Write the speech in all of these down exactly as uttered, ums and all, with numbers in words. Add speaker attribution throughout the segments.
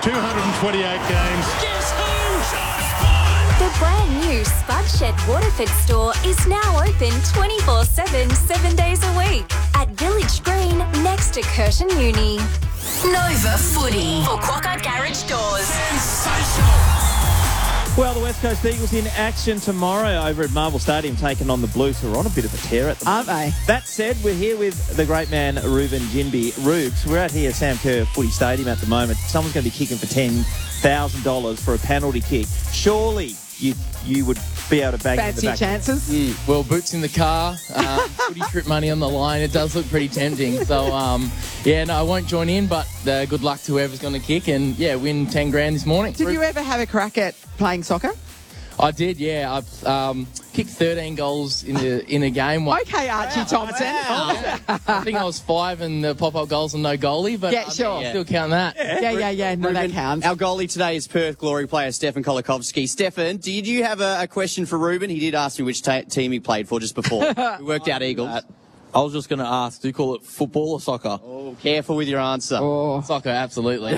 Speaker 1: two hundred twenty-eight games.
Speaker 2: Guess who?
Speaker 3: The brand new Spudshed Waterford store is now open twenty-four seven, seven days a week at Village Green next to Curtin Uni.
Speaker 4: Nova Footy for Quokka Garage Doors.
Speaker 2: Sensational.
Speaker 5: Well, the West Coast Eagles in action tomorrow over at Marvel Stadium, taking on the Blues, who are on a bit of a tear at the moment.
Speaker 6: Aren't they?
Speaker 5: That said, we're here with the great man, Reuben Ginbey. Rubes, we're out here at Sam Kerr Footy Stadium at the moment. Someone's going to be kicking for ten thousand dollars for a penalty kick. Surely you you would be able to bang it in the
Speaker 6: Fancy
Speaker 5: back.
Speaker 6: chances?
Speaker 7: Mm, well, boots in the car, um, footy trip money on the line. It does look pretty tempting. So, um, yeah, no, I won't join in, but uh, good luck to whoever's going to kick and, yeah, win ten grand this morning.
Speaker 6: Did you ever have a crack at playing soccer?
Speaker 7: I did, yeah. I've um, kicked thirteen goals in a, in a game.
Speaker 6: Okay, Archie Thompson.
Speaker 7: Yeah. I think I was five and the pop-up goals and no goalie, but
Speaker 6: Yeah,
Speaker 7: um,
Speaker 6: sure.
Speaker 7: yeah, still count that.
Speaker 6: Yeah, yeah, yeah. No, that counts.
Speaker 8: Our goalie today is Perth Glory player Stefan Kolikovski. Stefan, did you have a, a question for Reuben? He did ask me which ta- team he played for just before. We worked out Eagles.
Speaker 9: I was just going to ask, do you call it football or soccer?
Speaker 8: Oh, careful with your answer.
Speaker 6: Oh.
Speaker 7: Soccer, absolutely.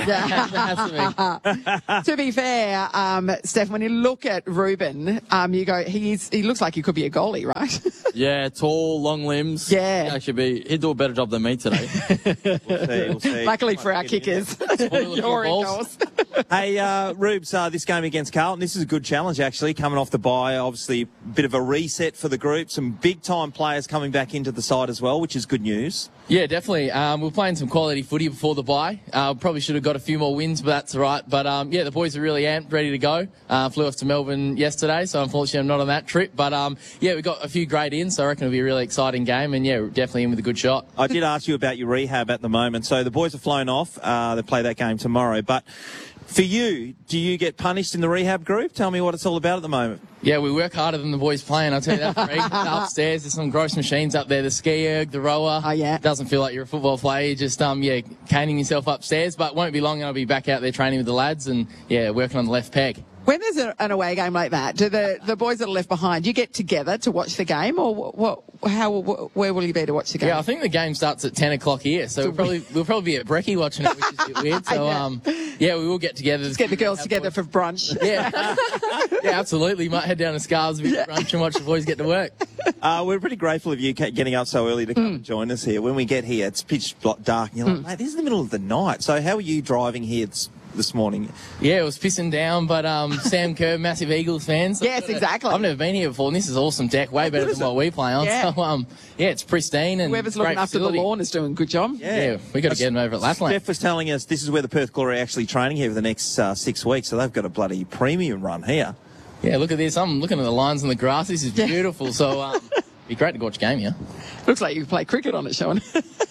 Speaker 6: To be fair, um, Steph, when you look at Reuben, um, you go, he's he looks like he could be a goalie, right?
Speaker 9: Yeah, tall, long limbs.
Speaker 6: Yeah.
Speaker 9: He'd actually be, he'd do a better job than me today.
Speaker 5: We'll see, we'll see.
Speaker 6: Luckily for our kickers, you're indoors.
Speaker 5: Hey, uh, Rubes, uh, this game against Carlton, this is a good challenge, actually, coming off the bye. Obviously, a bit of a reset for the group. Some big-time players coming back into the side as well, which is good news.
Speaker 7: Yeah, definitely. Um, we're playing some quality footy before the bye. Uh, probably should have got a few more wins, but that's all right. But, um, yeah, the boys are really amped, ready to go. Uh, flew off to Melbourne yesterday, so unfortunately I'm not on that trip. But, um, yeah, we got a few great ins, so I reckon it'll be a really exciting game. And, yeah, we're definitely in with a good shot.
Speaker 5: I did ask you about your rehab at the moment. So the boys have flown off. Uh, they play that game tomorrow. But for you, do you get punished in the rehab group? Tell me what it's all about at the moment.
Speaker 7: Yeah, we work harder than the boys playing, I'll tell you that. Freak. Upstairs, there's some gross machines up there, the ski erg, the rower.
Speaker 6: Oh, yeah.
Speaker 7: It doesn't feel like you're a football player. You're just, um, yeah, caning yourself upstairs. But won't be long, I'll be back out there training with the lads and, yeah, working on the left peg.
Speaker 6: When there's a, an away game like that, do the, the boys that are left behind, do you get together to watch the game, or what? what how? Wh- where will you be to watch the game?
Speaker 7: Yeah, I think the game starts at ten o'clock here, so we'll probably we'll probably be at Brekkie watching it, which is a bit weird. So,
Speaker 6: Yeah.
Speaker 7: um, yeah, we will get together.
Speaker 6: Let's get the girls together for brunch.
Speaker 7: Yeah, yeah, absolutely. Might head down to Scars a bit for brunch and watch the boys get to work.
Speaker 5: Uh, we're pretty grateful of you ca- getting up so early to come and join us here. When we get here, it's pitch blo- dark, and you're like, mate, this is the middle of the night. So how are you driving here this, this morning?
Speaker 7: Yeah, it was pissing down, but um, Sam Kerr, massive Eagles fan. So
Speaker 6: Yes, exactly.
Speaker 7: I've never been here before, and this is awesome deck, way better than what we play on.
Speaker 6: Yeah.
Speaker 7: So, um, yeah, it's pristine and
Speaker 6: Whoever's
Speaker 7: great
Speaker 6: looking after
Speaker 7: facility.
Speaker 6: the lawn is doing a good job.
Speaker 7: Yeah, we got to get them over at Lapland.
Speaker 5: Steph was telling us this is where the Perth Glory are actually training here for the next uh, six weeks, so they've got a bloody premium run here.
Speaker 7: Yeah, look at this. I'm looking at the lines on the grass. This is beautiful. So, um, be great to watch a game here.
Speaker 6: Looks like you play cricket on it, Sean.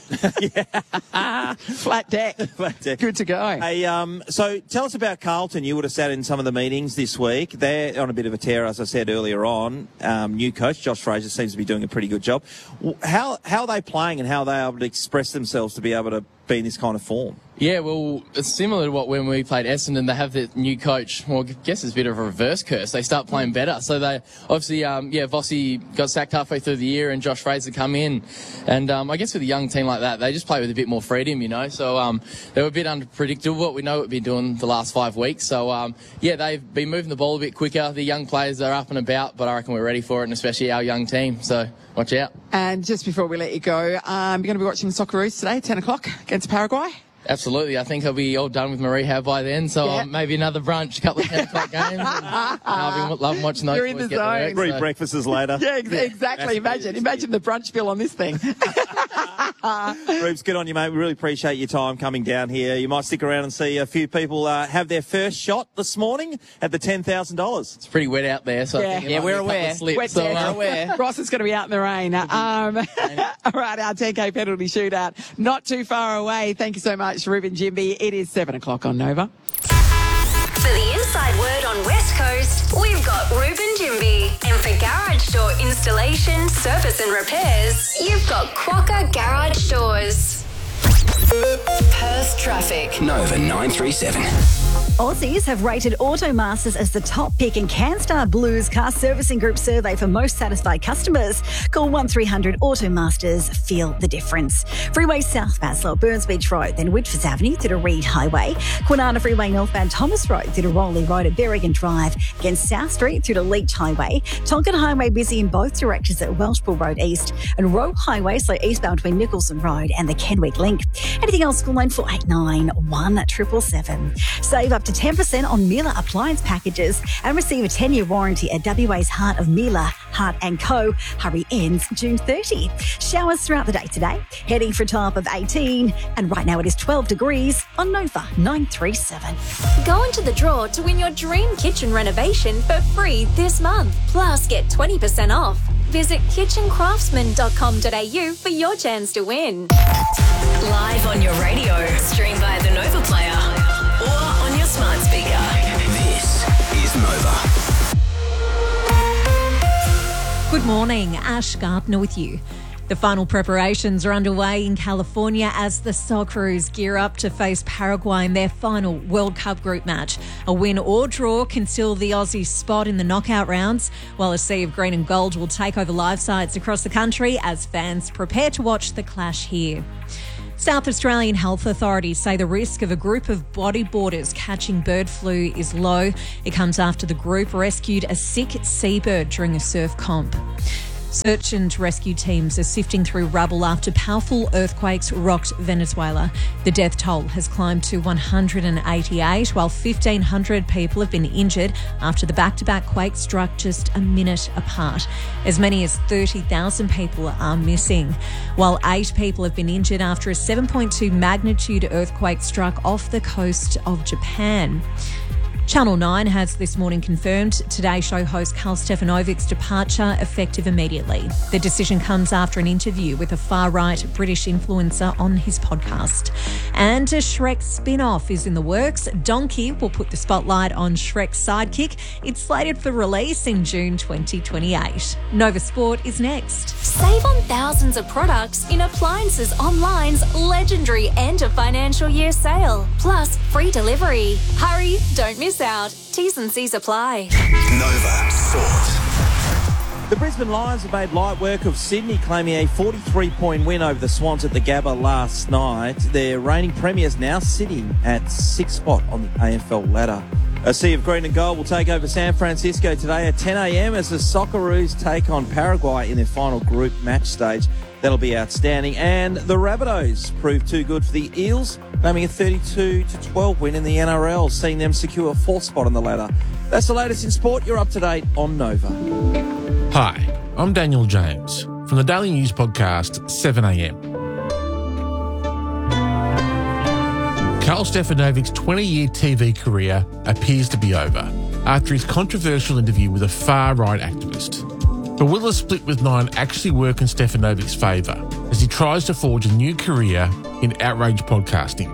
Speaker 6: Flat deck.
Speaker 5: Flat deck.
Speaker 6: Good to go.
Speaker 5: Hey, um, so tell us about Carlton. You would have sat in some of the meetings this week. They're on a bit of a tear, as I said earlier on. Um, new coach, Josh Fraser, seems to be doing a pretty good job. How, how are they playing and how are they able to express themselves to be able to be in this kind of form?
Speaker 7: Yeah, well, it's similar to what when we played Essendon, they have the new coach. Well, I guess it's a bit of a reverse curse. They start playing better. So they obviously, um, yeah, Vossi got sacked halfway through the year and Josh Fraser come in. And um, I guess with a young team like that, they just play with a bit more freedom, you know. So um, they were a bit unpredictable, what we know what we've been doing the last five weeks. So, um, yeah, they've been moving the ball a bit quicker. The young players are up and about, but I reckon we're ready for it, and especially our young team. So watch out.
Speaker 6: And just before we let you go, um, you're going to be watching Socceroos today, ten o'clock, against Paraguay.
Speaker 7: Absolutely. I think I'll be all done with my rehab by then. So
Speaker 6: Yeah.
Speaker 7: um, maybe another brunch, a couple of ten o'clock games. And, uh, I've been loving watching those
Speaker 6: You're in
Speaker 7: boys
Speaker 6: the
Speaker 7: get to
Speaker 6: zone.
Speaker 7: work,
Speaker 5: Three
Speaker 7: so-
Speaker 5: breakfasts later.
Speaker 6: Yeah, ex- exactly. Imagine, imagine the brunch bill on this thing.
Speaker 5: Rubes, good on you, mate. We really appreciate your time coming down here. You might stick around and see a few people uh, have their first shot this morning at the ten thousand dollars.
Speaker 7: It's pretty wet out there, so
Speaker 6: Yeah.
Speaker 7: I think it
Speaker 8: Yeah,
Speaker 7: might
Speaker 8: we're
Speaker 7: be a couple
Speaker 8: aware.
Speaker 7: of slips,
Speaker 6: Wet
Speaker 7: so,
Speaker 6: deck.
Speaker 7: uh,
Speaker 8: aware.
Speaker 6: Ross is going to be out in the rain. Um, all right, our ten K penalty shootout. Not too far away. Thank you so much, Reuben Ginbey. It is seven o'clock on Nova.
Speaker 3: For the inside word on West Coast, we've got Reuben Ginbey. And for garage door installation, service and repairs, you've got Quokka Garage Doors.
Speaker 4: Perth traffic.
Speaker 2: Nova nine three seven. Aussies have rated Automasters as the top pick in CanStar Blue's car servicing group survey for most satisfied customers. Call one three hundred Automasters. Feel the difference. Freeway south Basler, Burns Beach Road, then Whitford Avenue through to Reed Highway. Kwinana Freeway northbound Thomas Road through to Rowley Road at Berrigan Drive. Again, South Street through to Leach Highway. Tonkin Highway busy in both directions at Welshpool Road East. And Rowe Highway slow eastbound between Nicholson Road and the Kenwick Link. Anything else, call nine four eight nine, one seven seven seven. Save up to ten percent on Miele appliance packages and receive a ten-year warranty at W A's Heart of Miele, Heart and Co. Hurry ends June thirtieth. Showers throughout the day today, heading for a top of eighteen, and right now it is twelve degrees on Nova nine three seven.
Speaker 3: Go into the draw to win your dream kitchen renovation for free this month. Plus, get twenty percent off. Visit kitchen craftsman dot com dot a u for your chance to win.
Speaker 4: Live on your radio, stream via the Nova Player or on your smart speaker.
Speaker 10: This is Nova.
Speaker 11: Good morning, Ash Gardner with you. The final preparations are underway in California as the Socceroos gear up to face Paraguay in their final World Cup group match. A win or draw can seal the Aussie spot in the knockout rounds, while a sea of green and gold will take over live sites across the country as fans prepare to watch the clash here. South Australian health authorities say the risk of a group of bodyboarders catching bird flu is low. It comes after the group rescued a sick seabird during a surf comp. Search and rescue teams are sifting through rubble after powerful earthquakes rocked Venezuela. The death toll has climbed to one hundred eighty-eight, while fifteen hundred people have been injured after the back-to-back quakes struck just a minute apart. As many as thirty thousand people are missing, while eight people have been injured after a seven point two magnitude earthquake struck off the coast of Japan. Channel nine has this morning confirmed Today Show host Karl Stefanovic's departure effective immediately. The decision comes after an interview with a far-right British influencer on his podcast. And a Shrek spin-off is in the works. Donkey will put the spotlight on Shrek's sidekick. It's slated for release in June twenty twenty-eight. Nova Sport is next.
Speaker 3: Save on thousands of products in Appliances Online's legendary end of financial year sale. Plus, free delivery. Hurry, don't miss out. T's and C's apply.
Speaker 10: Nova Sport.
Speaker 5: The Brisbane Lions have made light work of Sydney, claiming a forty-three point win over the Swans at the Gabba last night. Their reigning premiers now sitting at sixth spot on the A F L ladder. A sea of green and gold will take over San Francisco today at ten a m as the Socceroos take on Paraguay in their final group match stage. That'll be outstanding. And the Rabbitohs proved too good for the Eels, claiming a thirty-two to twelve win in the N R L, seeing them secure a fourth spot on the ladder. That's the latest in sport. You're up to date on Nova.
Speaker 12: Hi, I'm Daniel James from the Daily News podcast seven a m. Karl Stefanovic's twenty-year T V career appears to be over after his controversial interview with a far-right activist. But will a split with Nine actually work in Stefanovic's favour as he tries to forge a new career in outrage podcasting?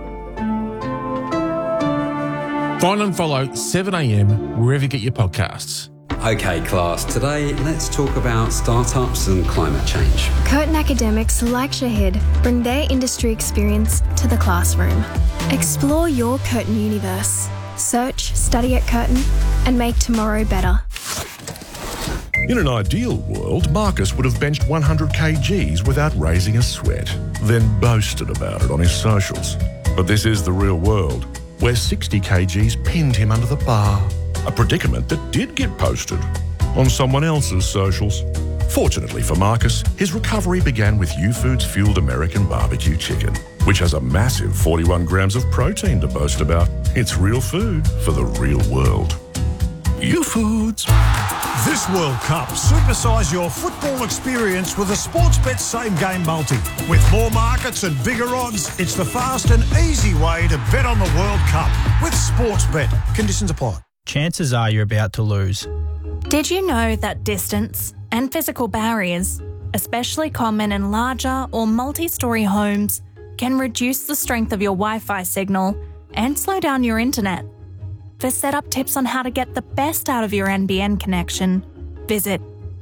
Speaker 12: Find and follow seven a m wherever you get your podcasts.
Speaker 13: Okay, class, today let's talk about startups and climate change.
Speaker 14: Curtin academics like Shahid bring their industry experience to the classroom. Explore your Curtin universe. Search, study at Curtin, and make tomorrow better.
Speaker 15: In an ideal world, Marcus would have benched one hundred kilograms without raising a sweat, then boasted about it on his socials. But this is the real world, where sixty kilograms pinned him under the bar. A predicament that did get posted on someone else's socials. Fortunately for Marcus, his recovery began with U-Foods fueled American barbecue chicken, which has a massive forty-one grams of protein to boast about. It's real food for the real world. U-Foods.
Speaker 16: This World Cup, supersize your football experience with a Sportsbet Same Game Multi. With more markets and bigger odds, it's the fast and easy way to bet on the World Cup with Sportsbet. Conditions apply.
Speaker 17: Chances are you're about to lose.
Speaker 18: Did you know that distance and physical barriers, especially common in larger or multi-storey homes, can reduce the strength of your Wi-Fi signal and slow down your internet? For setup tips on how to get the best out of your N B N connection, visit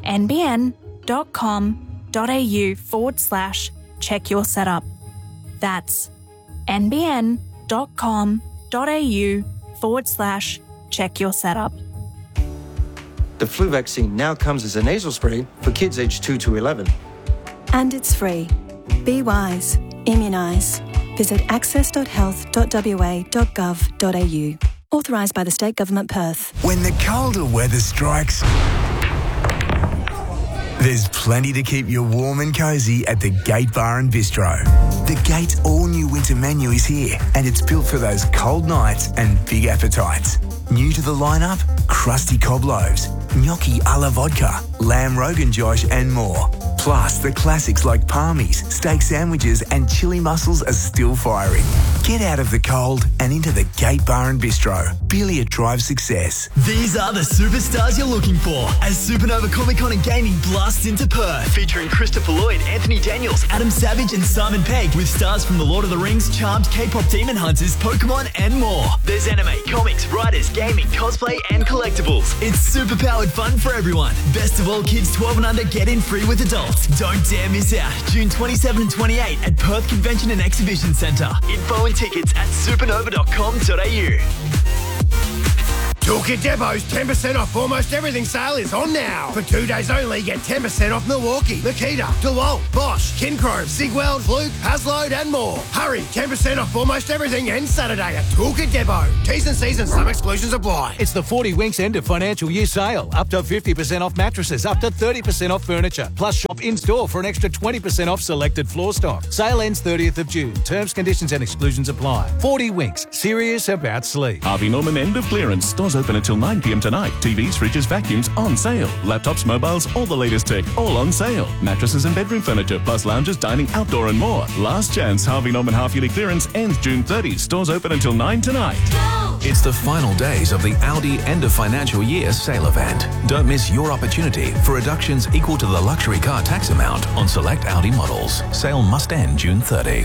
Speaker 18: nbn.com.au forward slash check your setup. That's nbn.com.au forward slash check your setup.
Speaker 19: The flu vaccine now comes as a nasal spray for kids aged two to eleven.
Speaker 20: And it's free. Be wise. Immunise. Visit access dot health dot w a dot gov dot a u. Authorised by the State Government Perth.
Speaker 21: When the colder weather strikes, there's plenty to keep you warm and cosy at the Gate Bar and Bistro. The Gate's all-new winter menu is here, and it's built for those cold nights and big appetites. New to the lineup, crusty cob loaves, gnocchi a la vodka, lamb rogan josh and more. Plus, the classics like palmies, steak sandwiches and chili mussels are still firing. Get out of the cold and into the Gate Bar and Bistro. Billiard drives success.
Speaker 22: These are the superstars you're looking for as Supernova Comic Con and Gaming blasts into Perth, featuring Christopher Lloyd, Anthony Daniels, Adam Savage and Simon Pegg, with stars from The Lord of the Rings, Charmed, K-pop Demon Hunters, Pokemon and more. There's anime, comics, writers, gaming, cosplay and collectibles. It's super-powered fun for everyone. Best of all, kids twelve and under get in free with adults. Don't dare miss out. June twenty-seventh and twenty-eighth at Perth Convention and Exhibition Centre. Info and tickets at supernova dot com dot a u.
Speaker 23: Toolkit Depot's ten percent off almost everything sale is on now. For two days only, get ten percent off Milwaukee, Makita, DeWalt, Bosch, Kincrome, Sigweld, Fluke, Hasload and more. Hurry, ten percent off almost everything ends Saturday at Toolkit Depot. T's and C's and some exclusions apply.
Speaker 24: It's the forty Winks end of financial year sale. Up to fifty percent off mattresses, up to thirty percent off furniture. Plus shop in-store for an extra twenty percent off selected floor stock. Sale ends thirtieth of June. Terms, conditions and exclusions apply. forty Winks, serious about sleep.
Speaker 25: Harvey Norman end of clearance. Stores open until nine p m tonight. T Vs, fridges, vacuums on sale. Laptops, mobiles, all the latest tech, all on sale. Mattresses and bedroom furniture, plus lounges, dining, outdoor and more. Last chance Harvey Norman half-yearly clearance ends June thirtieth. Stores open until nine tonight.
Speaker 26: It's the final days of the Audi end of financial year sale event. Don't miss your opportunity for reductions equal to the luxury car tax amount on select Audi models. Sale must end June thirtieth.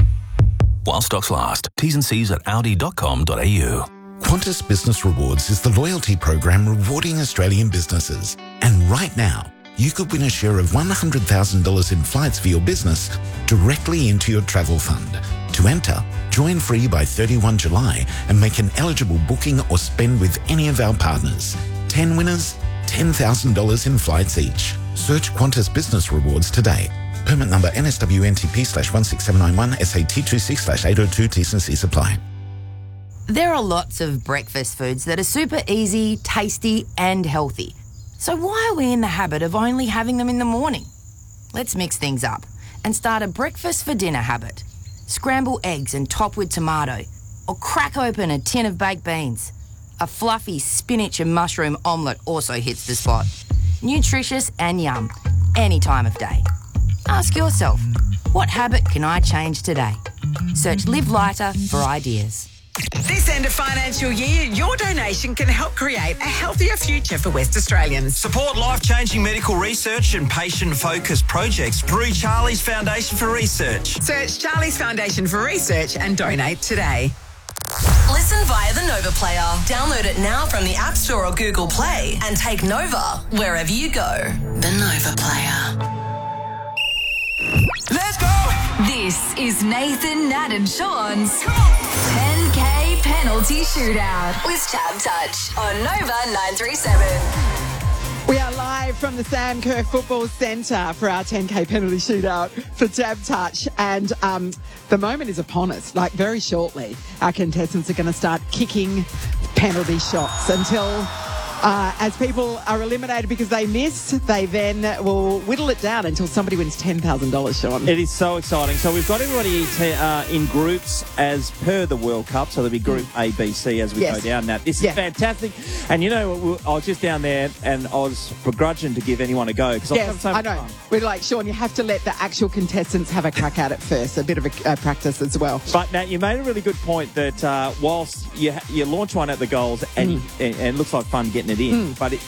Speaker 26: While stocks last. T's and C's at audi dot com dot a u.
Speaker 27: Qantas Business Rewards is the loyalty program rewarding Australian businesses. And right now, you could win a share of one hundred thousand dollars in flights for your business directly into your travel fund. To enter, join free by thirty-first of July and make an eligible booking or spend with any of our partners. ten winners, ten thousand dollars in flights each. Search Qantas Business Rewards today. Permit number N S W N T P slash one six seven nine one S A T two six slash eight oh two T's and C's apply.
Speaker 28: There are lots of breakfast foods that are super easy, tasty and healthy. So why are we in the habit of only having them in the morning? Let's mix things up and start a breakfast for dinner habit. Scramble eggs and top with tomato, or crack open a tin of baked beans. A fluffy spinach and mushroom omelette also hits the spot. Nutritious and yum, any time of day. Ask yourself, what habit can I change today? Search Live Lighter for ideas.
Speaker 6: This end of financial year, your donation can help create a healthier future for West Australians.
Speaker 29: Support life-changing medical research and patient-focused projects through Charlie's Foundation for Research.
Speaker 6: Search Charlie's Foundation for Research and donate today.
Speaker 4: Listen via the Nova Player. Download it now from the App Store or Google Play and take Nova wherever you go. The Nova Player.
Speaker 6: Let's go!
Speaker 3: This is Nathan, Nat and Sean's ten K Penalty Shootout with Tab Touch on Nova nine three seven.
Speaker 6: We are live from the Sam Kerr Football Centre for our ten K penalty shootout for Tab Touch. And um, the moment is upon us. Like, very shortly, our contestants are going to start kicking penalty shots until... Uh, as people are eliminated because they miss, they then will whittle it down until somebody wins ten thousand dollars, Sean.
Speaker 5: It is so exciting. So we've got everybody t- uh, in groups as per the World Cup. So there'll be Group A, B, C as we
Speaker 6: Yes.
Speaker 5: go down that. This is
Speaker 6: Yeah.
Speaker 5: fantastic. And you know, we- I was just down there and I was begrudging to give anyone a go. Because
Speaker 6: Yes, I know. We're like, Sean, you have to let the actual contestants have a crack at it first, a bit of a uh, practice as well.
Speaker 5: But Nat, you made a really good point that uh, whilst you ha- you launch one at the goals and,
Speaker 6: Mm.
Speaker 5: and, and it looks like fun getting it in,
Speaker 6: Mm.
Speaker 5: but it,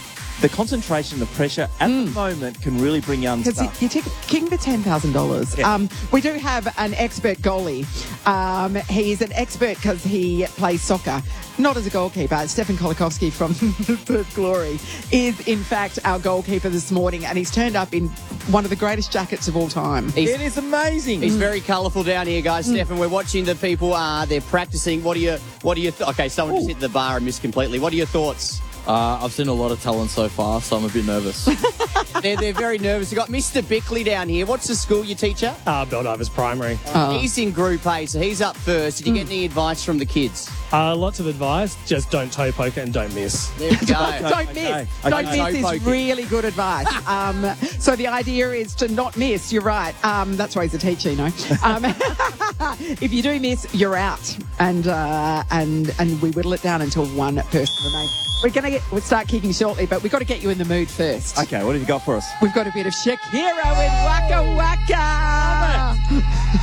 Speaker 5: the concentration, the pressure at the moment can really bring young
Speaker 6: Because
Speaker 5: stuff.
Speaker 6: you're kicking for ten thousand dollars.
Speaker 5: Yeah.
Speaker 6: Um, we do have an expert goalie. Um, he's an expert because he plays soccer, not as a goalkeeper. Stefan Kolakowski from Perth Glory is, in fact, our goalkeeper this morning, and he's turned up in one of the greatest jackets of all time.
Speaker 5: It is amazing.
Speaker 1: He's very colourful down here, guys.
Speaker 6: Mm.
Speaker 1: Stefan, we're watching the people. Uh, they're practicing. What are your? What are your? Th- okay, someone just hit the bar and missed completely. What are your thoughts?
Speaker 2: Uh, I've seen a lot of talent so far, so I'm a bit nervous.
Speaker 1: they're, they're very nervous. We've got Mister Bickley down here. What's the school you teach at?
Speaker 7: Uh, Beldiver's Primary.
Speaker 1: Uh, he's in Group A, so he's up first. Did you get any advice from the kids?
Speaker 7: Uh, lots of advice. Just don't toe poke it and don't miss.
Speaker 1: There we go.
Speaker 6: Don't miss. Don't miss is really good advice. Um, so the idea is to not miss. You're right. Um, that's why he's a teacher, you know. Um, if you do miss, you're out, and uh, and and we whittle it down until one person remains. We're gonna get, we'll start kicking shortly, but we've got to get you in the mood first.
Speaker 5: Okay, what have you got for us?
Speaker 6: We've got a bit of Shakira with Waka Waka.